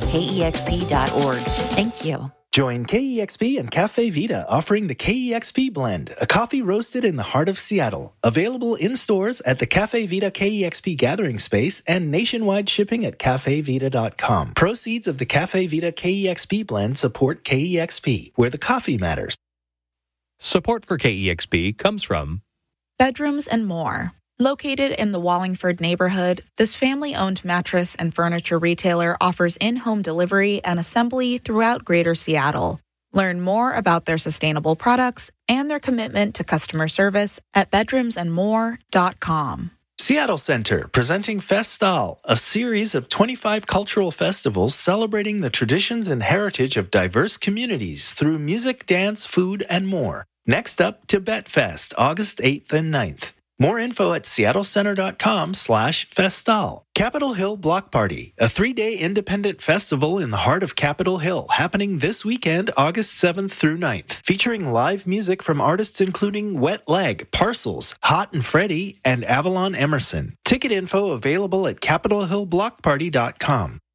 kexp.org. Thank you. Join KEXP and Cafe Vita offering the KEXP Blend, a coffee roasted in the heart of Seattle. Available in stores at the Cafe Vita KEXP Gathering Space and nationwide shipping at cafevita.com. Proceeds of the Cafe Vita KEXP Blend support KEXP, where the coffee matters. Support for KEXP comes from Bedrooms and More. Located in the Wallingford neighborhood, this family-owned mattress and furniture retailer offers in-home delivery and assembly throughout Greater Seattle. Learn more about their sustainable products and their commitment to customer service at bedroomsandmore.com. Seattle Center, presenting Festal, a series of 25 cultural festivals celebrating the traditions and heritage of diverse communities through music, dance, food, and more. Next up, Tibet Fest, August 8th and 9th. More info at seattlecenter.com/festal. Capitol Hill Block Party, a 3-day independent festival in the heart of Capitol Hill, happening this weekend, August 7th through 9th, featuring live music from artists including Wet Leg, Parcels, Hot and Freddy, and Avalon Emerson. Ticket info available at capitolhillblockparty.com.